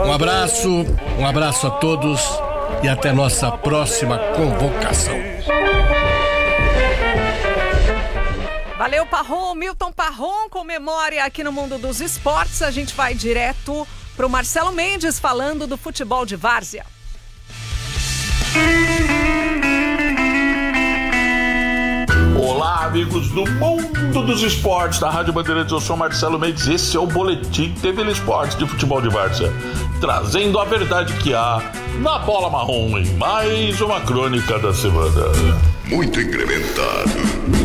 Um abraço a todos e até nossa próxima convocação. Valeu, Parron, Milton Parron com memória aqui no Mundo dos Esportes. A gente vai direto para o Marcelo Mendes falando do futebol de várzea. Olá, amigos do Mundo dos Esportes da Rádio Bandeirantes. Eu sou Marcelo Mendes. Esse é o Boletim TV Esportes de Futebol de Várzea, trazendo a verdade que há na bola marrom em mais uma crônica da semana. Muito incrementado.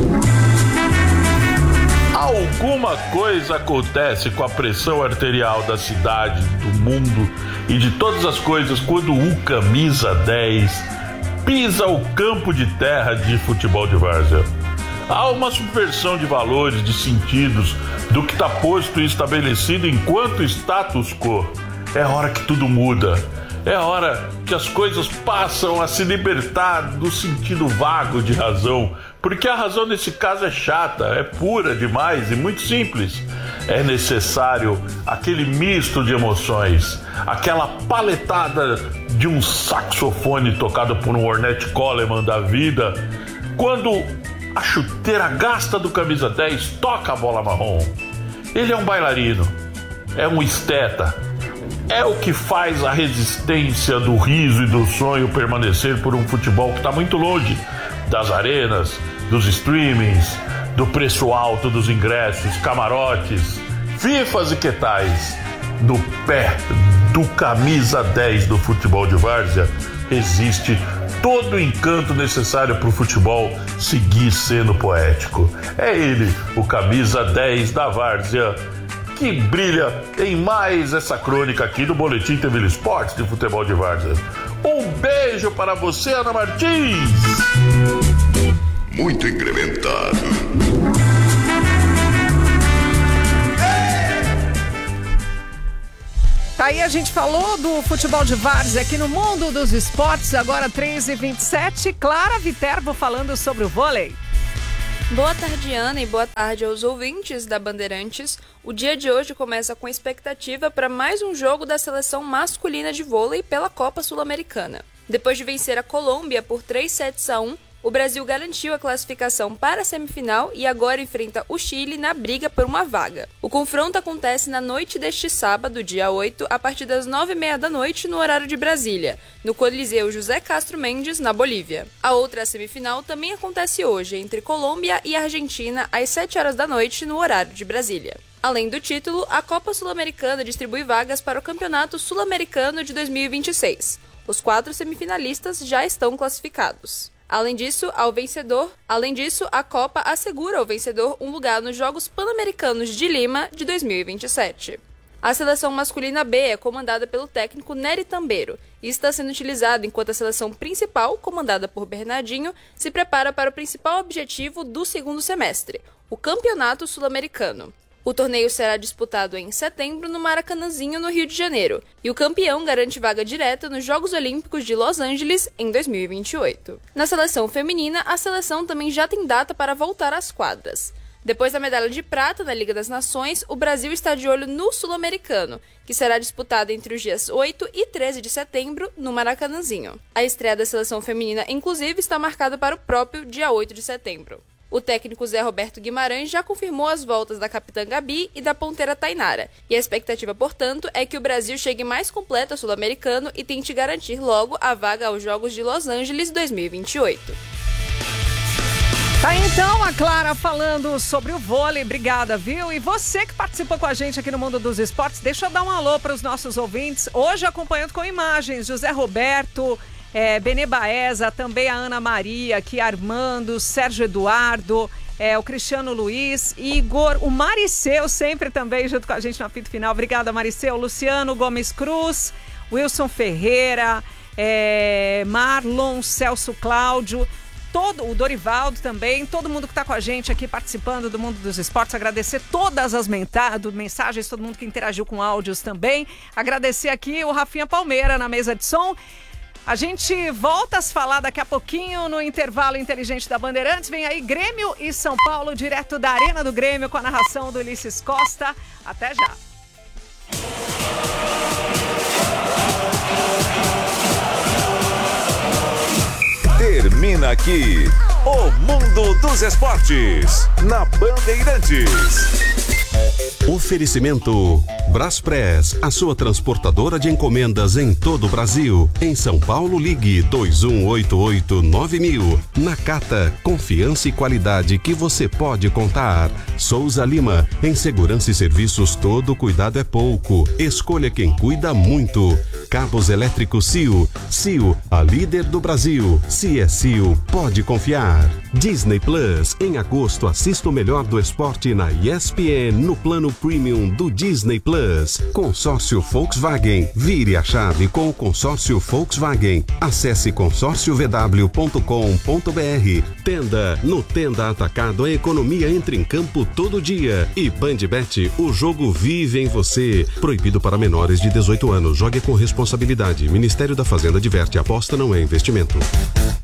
Alguma coisa acontece com a pressão arterial da cidade, do mundo e de todas as coisas quando o camisa 10 pisa o campo de terra de futebol de várzea. Há uma subversão de valores, de sentidos, do que está posto e estabelecido enquanto status quo. É hora que tudo muda. É hora que as coisas passam a se libertar do sentido vago de razão, porque a razão nesse caso é chata, é pura demais e muito simples. É necessário aquele misto de emoções, aquela paletada de um saxofone tocado por um Ornette Coleman da vida, quando a chuteira gasta do camisa 10 toca a bola marrom. Ele é um bailarino, é um esteta, é o que faz a resistência do riso e do sonho permanecer por um futebol que está muito longe das arenas, dos streamings, do preço alto dos ingressos, camarotes, fifas e quetais. No pé do camisa 10 do futebol de várzea existe todo o encanto necessário para o futebol seguir sendo poético. É ele, o camisa 10 da várzea, que brilha em mais essa crônica aqui do Boletim TV Esportes de Futebol de Várzea. Um beijo para você, Ana Martins! Muito incrementado. Tá aí, a gente falou do futebol de várzea aqui no Mundo dos Esportes, agora 3h27. Clara Viterbo falando sobre o vôlei. Boa tarde, Ana, e boa tarde aos ouvintes da Bandeirantes. O dia de hoje começa com expectativa para mais um jogo da seleção masculina de vôlei pela Copa Sul-Americana. Depois de vencer a Colômbia por 3-1, o Brasil garantiu a classificação para a semifinal e agora enfrenta o Chile na briga por uma vaga. O confronto acontece na noite deste sábado, dia 8, a partir das 9h30 da noite no horário de Brasília, no Coliseu José Castro Mendes, na Bolívia. A outra semifinal também acontece hoje, entre Colômbia e Argentina, às 7h da noite no horário de Brasília. Além do título, a Copa Sul-Americana distribui vagas para o Campeonato Sul-Americano de 2026. Os 4 semifinalistas já estão classificados. Além disso, a Copa assegura ao vencedor um lugar nos Jogos Pan-Americanos de Lima de 2027. A seleção masculina B é comandada pelo técnico Nery Tambeiro e está sendo utilizada enquanto a seleção principal, comandada por Bernardinho, se prepara para o principal objetivo do segundo semestre, o Campeonato Sul-Americano. O torneio será disputado em setembro no Maracanãzinho, no Rio de Janeiro, e o campeão garante vaga direta nos Jogos Olímpicos de Los Angeles em 2028. Na seleção feminina, a seleção também já tem data para voltar às quadras. Depois da medalha de prata na Liga das Nações, o Brasil está de olho no Sul-Americano, que será disputado entre os dias 8 e 13 de setembro no Maracanãzinho. A estreia da seleção feminina, inclusive, está marcada para o próprio dia 8 de setembro. O técnico Zé Roberto Guimarães já confirmou as voltas da capitã Gabi e da ponteira Tainara, e a expectativa, portanto, é que o Brasil chegue mais completo ao Sul-Americano e tente garantir logo a vaga aos Jogos de Los Angeles 2028. Tá então a Clara falando sobre o vôlei, obrigada, viu? E você que participou com a gente aqui no Mundo dos Esportes, deixa eu dar um alô para os nossos ouvintes, hoje acompanhando com imagens, José Roberto, Benê Baeza, também a Ana Maria, aqui Armando, Sérgio Eduardo, o Cristiano Luiz, Igor, o Mariceu sempre também junto com a gente no apito final. Obrigada, Mariceu. Luciano Gomes Cruz, Wilson Ferreira, Marlon, Celso Cláudio, o Dorivaldo também, todo mundo que está com a gente aqui participando do Mundo dos Esportes. Agradecer todas as mensagens, todo mundo que interagiu com áudios também. Agradecer aqui o Rafinha Palmeira na mesa de som. A gente volta a se falar daqui a pouquinho no intervalo inteligente da Bandeirantes. Vem aí Grêmio e São Paulo, direto da Arena do Grêmio, com a narração do Ulisses Costa. Até já! Termina aqui o Mundo dos Esportes, na Bandeirantes. Oferecimento Braspress, a sua transportadora de encomendas em todo o Brasil. Em São Paulo, ligue 2188-9000. Nakata, confiança e qualidade que você pode contar. Souza Lima, em segurança e serviços todo cuidado é pouco. Escolha quem cuida muito. Cabos elétricos Cio. Cio, a líder do Brasil. Se é Cio, pode confiar. Disney Plus, em agosto assista o melhor do esporte na ESPN no plano Premium do Disney Plus. Consórcio Volkswagen. Vire a chave com o consórcio Volkswagen. Acesse consórciovw.com.br. Tenda. No Tenda Atacado, a economia entra em campo todo dia. E Bandbet, o jogo vive em você. Proibido para menores de 18 anos. Jogue com responsabilidade. Ministério da Fazenda adverte: aposta não é investimento.